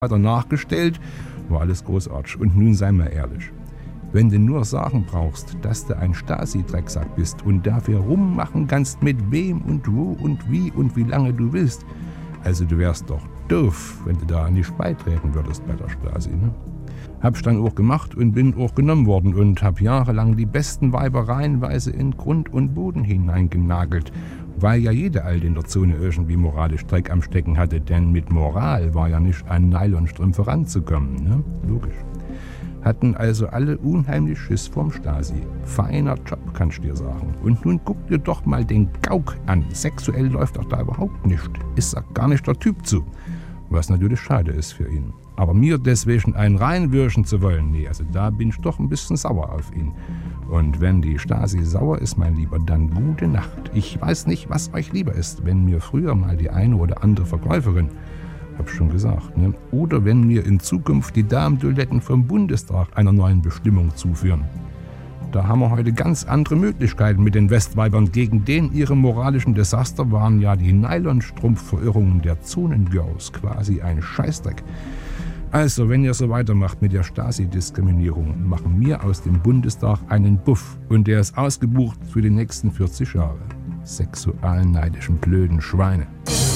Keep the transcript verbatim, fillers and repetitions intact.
hat er nachgestellt, war alles großartig. Und nun sei mal ehrlich, wenn du nur sagen brauchst, dass du ein Stasi-Drecksack bist und dafür rummachen kannst, mit wem und wo und wie und wie lange du willst, also du wärst doch doof, wenn du da nicht beitreten würdest bei der Stasi, ne? Hab's dann auch gemacht und bin auch genommen worden und hab jahrelang die besten Weiber reihenweise in Grund und Boden hineingenagelt, weil ja jeder Alte in der Zone irgendwie moralisch Dreck am Stecken hatte, denn mit Moral war ja nicht an Nylonstrümpfe ranzukommen, ne? Logisch. Hatten also alle unheimlich Schiss vom Stasi. Feiner Job, kannst du dir sagen. Und nun guck dir doch mal den Gauk an. Sexuell läuft doch da überhaupt nicht. Ist er gar nicht der Typ zu. Was natürlich schade ist für ihn. Aber mir deswegen einen reinwürschen zu wollen, nee, also da bin ich doch ein bisschen sauer auf ihn. Und wenn die Stasi sauer ist, mein Lieber, dann gute Nacht. Ich weiß nicht, was euch lieber ist, wenn mir früher mal die eine oder andere Verkäuferin, hab ich schon gesagt, ne, oder wenn mir in Zukunft die Damentoiletten vom Bundestag einer neuen Bestimmung zuführen. Da haben wir heute ganz andere Möglichkeiten mit den Westweibern. Gegen den ihre moralischen Desaster waren ja die Nylonstrumpfverirrungen der Zonengirls quasi ein Scheißdreck. Also, wenn ihr so weitermacht mit der Stasi-Diskriminierung, machen wir aus dem Bundestag einen Buff. Und der ist ausgebucht für die nächsten vierzig Jahre. Sexualneidischen blöden Schweine.